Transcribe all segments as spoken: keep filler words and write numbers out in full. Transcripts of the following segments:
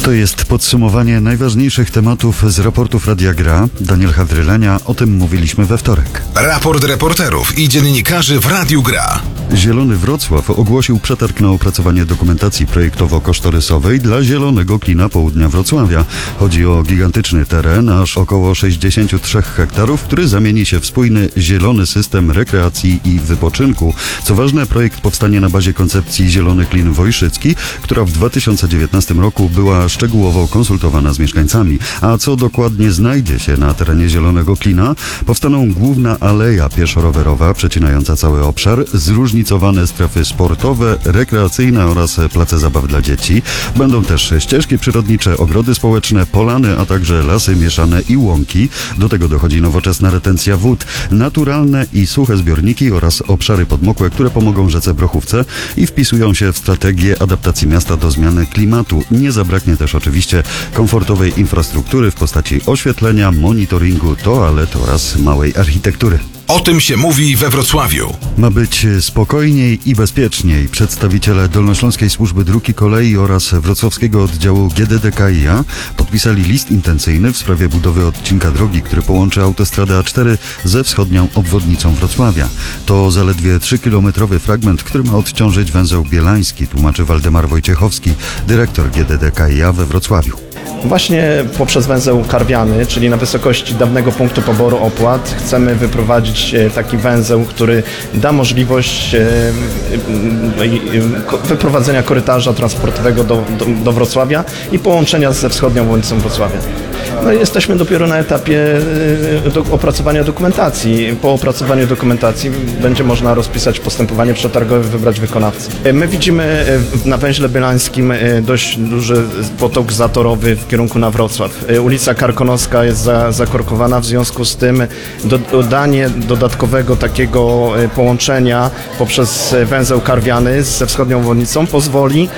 To jest podsumowanie najważniejszych tematów z raportów Radia Gra. Daniel Hadrylenia, o tym mówiliśmy we wtorek. Raport reporterów i dziennikarzy w Radiu Gra. Zielony Wrocław ogłosił przetarg na opracowanie dokumentacji projektowo-kosztorysowej dla Zielonego Klina Południa Wrocławia. Chodzi o gigantyczny teren, aż około sześćdziesiąt trzy hektarów, który zamieni się w spójny zielony system rekreacji i wypoczynku. Co ważne, projekt powstanie na bazie koncepcji Zielony Klin Wojszycki, która w dwa tysiące dziewiętnastym roku była szczegółowo konsultowana z mieszkańcami. A co dokładnie znajdzie się na terenie Zielonego Klina? Powstaną główna aleja pieszo-rowerowa przecinająca cały obszar, zróżnicowane strefy sportowe, rekreacyjne oraz place zabaw dla dzieci. Będą też ścieżki przyrodnicze, ogrody społeczne, polany, a także lasy mieszane i łąki. Do tego dochodzi nowoczesna retencja wód, naturalne i suche zbiorniki oraz obszary podmokłe, które pomogą rzece Brochówce i wpisują się w strategię adaptacji miasta do zmiany klimatu. Nie zabraknie też oczywiście komfortowej infrastruktury w postaci oświetlenia, monitoringu, toalet oraz małej architektury. O tym się mówi we Wrocławiu. Ma być spokojniej i bezpieczniej. Przedstawiciele Dolnośląskiej Służby Dróg i Kolei oraz wrocławskiego oddziału G D D K i A podpisali list intencyjny w sprawie budowy odcinka drogi, który połączy autostradę A cztery ze wschodnią obwodnicą Wrocławia. To zaledwie trzykilometrowy fragment, który ma odciążyć węzeł bielański, tłumaczy Waldemar Wojciechowski, dyrektor G D D K i A we Wrocławiu. Właśnie poprzez węzeł Karwiany, czyli na wysokości dawnego punktu poboru opłat, chcemy wyprowadzić taki węzeł, który da możliwość wyprowadzenia korytarza transportowego do, do, do Wrocławia i połączenia ze wschodnią obwodnicą Wrocławia. No i jesteśmy dopiero na etapie do, opracowania dokumentacji. Po opracowaniu dokumentacji będzie można rozpisać postępowanie przetargowe, wybrać wykonawcę. My widzimy na węźle bielańskim dość duży potok zatorowy w kierunku na Wrocław. Ulica Karkonoska jest za, zakorkowana, w związku z tym dodanie dodatkowego takiego połączenia poprzez węzeł Karwiany ze wschodnią obwodnicą pozwoli,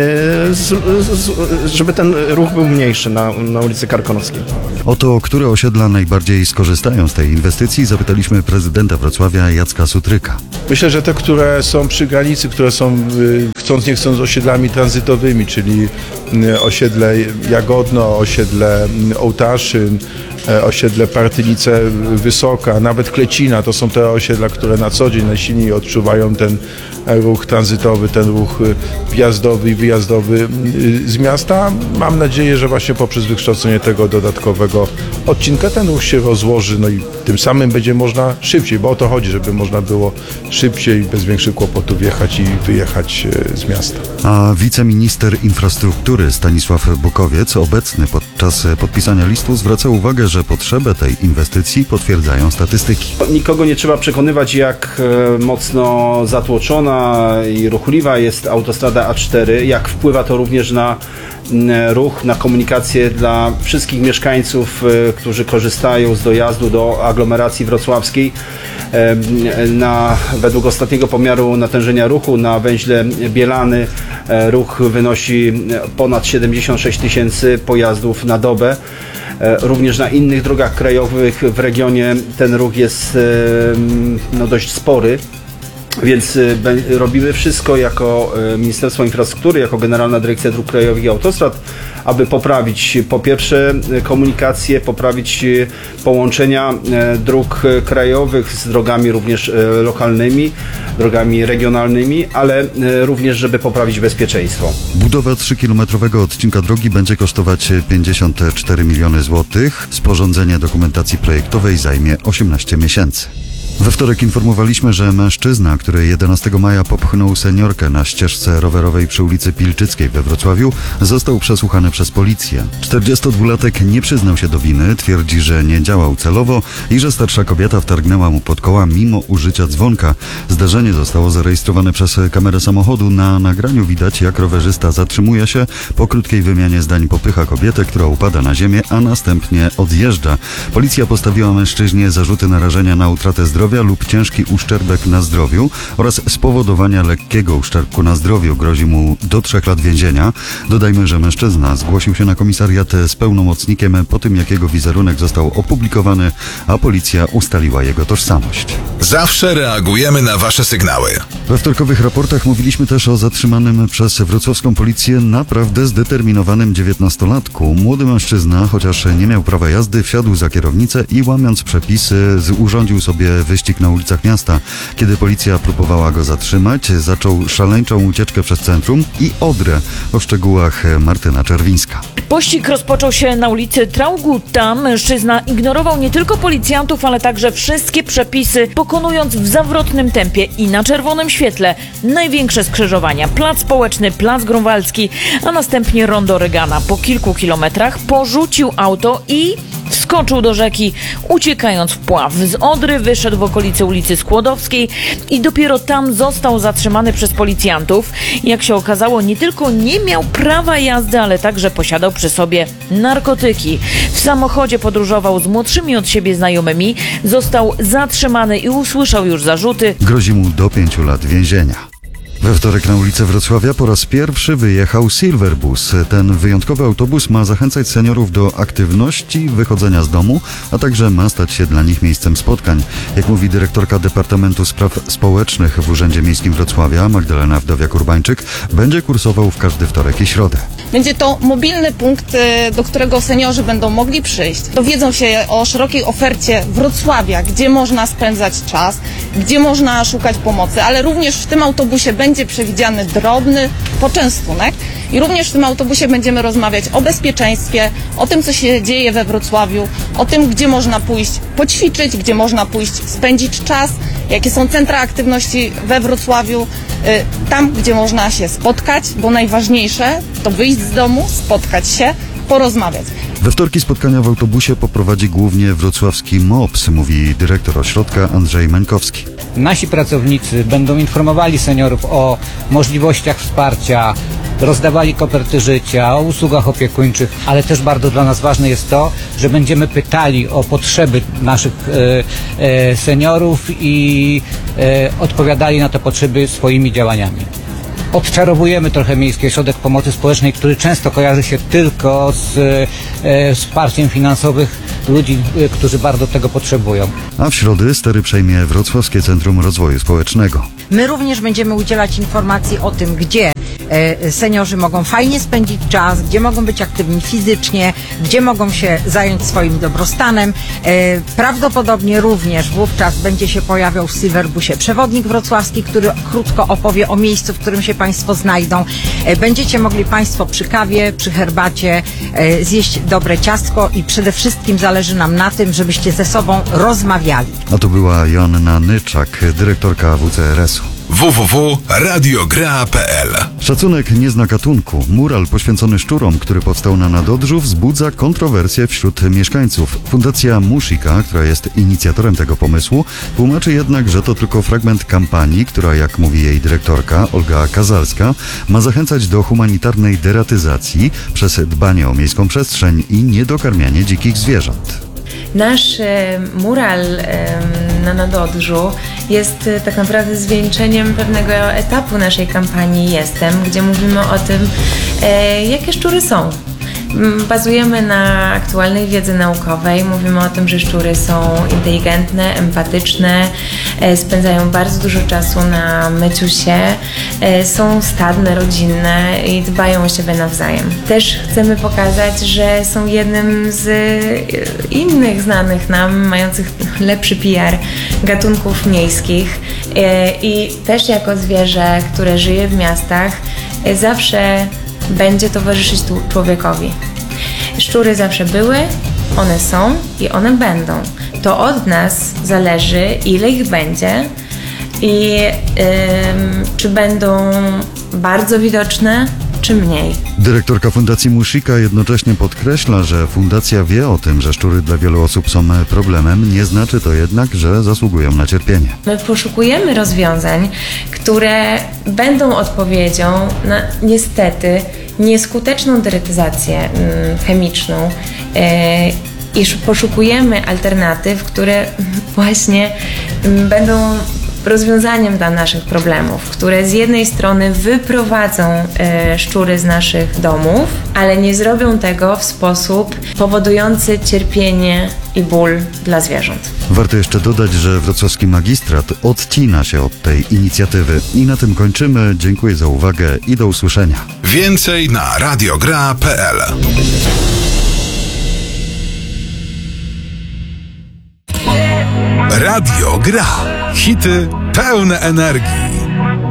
żeby ten ruch był mniejszy na, na ulicy Karkonoskiej. O to, które osiedla najbardziej skorzystają z tej inwestycji, zapytaliśmy prezydenta Wrocławia Jacka Sutryka. Myślę, że te, które są przy granicy, które są chcąc nie chcąc osiedlami tranzytowymi, czyli osiedle Jagodno, osiedle Ołtaszyn, osiedle Partynice Wysoka, nawet Klecina, to są te osiedla, które na co dzień najsilniej odczuwają ten ruch tranzytowy, ten ruch wjazdowy i wyjazdowy z miasta. Mam nadzieję, że właśnie poprzez wykształcenie tego dodatkowego odcinka ten ruch się rozłoży, no i tym samym będzie można szybciej, bo o to chodzi, żeby można było szybciej, bez większych kłopotów wjechać i wyjechać z miasta. A wiceminister infrastruktury Stanisław Bukowiec, obecny podczas podpisania listu, zwraca uwagę, że potrzebę tej inwestycji potwierdzają statystyki. Nikogo nie trzeba przekonywać, jak mocno zatłoczona i ruchliwa jest autostrada A cztery, jak wpływa to również na ruch, na komunikację dla wszystkich mieszkańców, którzy korzystają z dojazdu do aglomeracji wrocławskiej. Na, według ostatniego pomiaru natężenia ruchu na węźle Bielany ruch wynosi ponad siedemdziesiąt sześć tysięcy pojazdów na dobę. Również na innych drogach krajowych w regionie ten ruch jest no, dość spory. Więc robimy wszystko jako Ministerstwo Infrastruktury, jako Generalna Dyrekcja Dróg Krajowych i Autostrad, aby poprawić po pierwsze komunikację, poprawić połączenia dróg krajowych z drogami również lokalnymi, drogami regionalnymi, ale również, żeby poprawić bezpieczeństwo. Budowa trzykilometrowego odcinka drogi będzie kosztować pięćdziesiąt cztery miliony złotych. Sporządzenie dokumentacji projektowej zajmie osiemnaście miesięcy. We wtorek informowaliśmy, że mężczyzna, który jedenastego maja popchnął seniorkę na ścieżce rowerowej przy ulicy Pilczyckiej we Wrocławiu, został przesłuchany przez policję. czterdziestodwulatek nie przyznał się do winy, twierdzi, że nie działał celowo i że starsza kobieta wtargnęła mu pod koła mimo użycia dzwonka. Zdarzenie zostało zarejestrowane przez kamerę samochodu. Na nagraniu widać, jak rowerzysta zatrzymuje się, po krótkiej wymianie zdań popycha kobietę, która upada na ziemię, a następnie odjeżdża. Policja postawiła mężczyźnie zarzuty narażenia na utratę zdrowia zdrowia lub ciężki uszczerbek na zdrowiu oraz spowodowania lekkiego uszczerbku na zdrowiu. Grozi mu do trzech lat więzienia. Dodajmy, że mężczyzna zgłosił się na komisariat z pełnomocnikiem po tym, jak jego wizerunek został opublikowany, a policja ustaliła jego tożsamość. Zawsze reagujemy na wasze sygnały. We wtorkowych raportach mówiliśmy też o zatrzymanym przez wrocławską policję naprawdę zdeterminowanym dziewiętnastolatku. Młody mężczyzna, chociaż nie miał prawa jazdy, wsiadł za kierownicę i łamiąc przepisy urządził sobie wyścig na ulicach miasta. Kiedy policja próbowała go zatrzymać, zaczął szaleńczą ucieczkę przez centrum i Odrę. O szczegółach Martyna Czerwińska. Pościg rozpoczął się na ulicy Traugutta. Mężczyzna ignorował nie tylko policjantów, ale także wszystkie przepisy, pokonując w zawrotnym tempie i na czerwonym świetle największe skrzyżowania. Plac Społeczny, Plac Grunwaldzki, a następnie rondo Regana. Po kilku kilometrach porzucił auto i wskoczył do rzeki, uciekając w pław. Z Odry wyszedł w okolice ulicy Skłodowskiej i dopiero tam został zatrzymany przez policjantów. Jak się okazało, nie tylko nie miał prawa jazdy, ale także posiadał przy sobie narkotyki. W samochodzie podróżował z młodszymi od siebie znajomymi, został zatrzymany i usłyszał już zarzuty. Grozi mu do pięciu lat więzienia. We wtorek na ulicę Wrocławia po raz pierwszy wyjechał Silverbus. Ten wyjątkowy autobus ma zachęcać seniorów do aktywności, wychodzenia z domu, a także ma stać się dla nich miejscem spotkań. Jak mówi dyrektorka Departamentu Spraw Społecznych w Urzędzie Miejskim Wrocławia, Magdalena Wdowiak-Urbańczyk, będzie kursował w każdy wtorek i środę. Będzie to mobilny punkt, do którego seniorzy będą mogli przyjść. Dowiedzą się o szerokiej ofercie Wrocławia, gdzie można spędzać czas, gdzie można szukać pomocy, ale również w tym autobusie będzie przewidziany drobny poczęstunek i również w tym autobusie będziemy rozmawiać o bezpieczeństwie, o tym, co się dzieje we Wrocławiu, o tym, gdzie można pójść poćwiczyć, gdzie można pójść spędzić czas, jakie są centra aktywności we Wrocławiu, tam, gdzie można się spotkać, bo najważniejsze to wyjść z domu, spotkać się, porozmawiać. We wtorki spotkania w autobusie poprowadzi głównie wrocławski MOPS, mówi dyrektor ośrodka Andrzej Mańkowski. Nasi pracownicy będą informowali seniorów o możliwościach wsparcia, rozdawali koperty życia, o usługach opiekuńczych, ale też bardzo dla nas ważne jest to, że będziemy pytali o potrzeby naszych e, e, seniorów i e, odpowiadali na te potrzeby swoimi działaniami. Odczarowujemy trochę Miejski Ośrodek Pomocy Społecznej, który często kojarzy się tylko z e, wsparciem finansowym ludzi, e, którzy bardzo tego potrzebują. A w środę stery przejmie Wrocławskie Centrum Rozwoju Społecznego. My również będziemy udzielać informacji o tym, gdzie e, seniorzy mogą fajnie spędzić czas, gdzie mogą być aktywni fizycznie, gdzie mogą się zająć swoim dobrostanem. E, prawdopodobnie również wówczas będzie się pojawiał w Silverbusie przewodnik wrocławski, który krótko opowie o miejscu, w którym się Państwo znajdą. E, będziecie mogli Państwo przy kawie, przy herbacie e, zjeść dobre ciastko i przede wszystkim zależy nam na tym, żebyście ze sobą rozmawiali. A to była Joanna Nyczak, dyrektorka W C R S-u. w w w kropka radiogra kropka p l Szacunek nie zna gatunku. Mural poświęcony szczurom, który powstał na Nadodrzu, wzbudza kontrowersje wśród mieszkańców. Fundacja Mushika, która jest inicjatorem tego pomysłu, tłumaczy jednak, że to tylko fragment kampanii, która, jak mówi jej dyrektorka Olga Kazalska, ma zachęcać do humanitarnej deratyzacji przez dbanie o miejską przestrzeń i niedokarmianie dzikich zwierząt. Nasz e, mural e, na Nadodrzu jest e, tak naprawdę zwieńczeniem pewnego etapu naszej kampanii Jestem, gdzie mówimy o tym, e, jakie szczury są. Bazujemy na aktualnej wiedzy naukowej. Mówimy o tym, że szczury są inteligentne, empatyczne, spędzają bardzo dużo czasu na myciu się, są stadne, rodzinne i dbają o siebie nawzajem. Też chcemy pokazać, że są jednym z innych znanych nam, mających lepszy P R gatunków miejskich i też jako zwierzę, które żyje w miastach, zawsze będzie towarzyszyć tu człowiekowi. Szczury zawsze były, one są i one będą. To od nas zależy, ile ich będzie i ym, czy będą bardzo widoczne, czy mniej. Dyrektorka Fundacji Mushika jednocześnie podkreśla, że fundacja wie o tym, że szczury dla wielu osób są problemem, nie znaczy to jednak, że zasługują na cierpienie. My poszukujemy rozwiązań, które będą odpowiedzią na niestety nieskuteczną deratyzację chemiczną i sz- poszukujemy alternatyw, które właśnie mm, będą rozwiązaniem dla naszych problemów, które z jednej strony wyprowadzą e, szczury z naszych domów, ale nie zrobią tego w sposób powodujący cierpienie i ból dla zwierząt. Warto jeszcze dodać, że wrocławski magistrat odcina się od tej inicjatywy. I na tym kończymy. Dziękuję za uwagę i do usłyszenia. Więcej na radiogra kropka p l. Radio Gra. Hity pełne energii.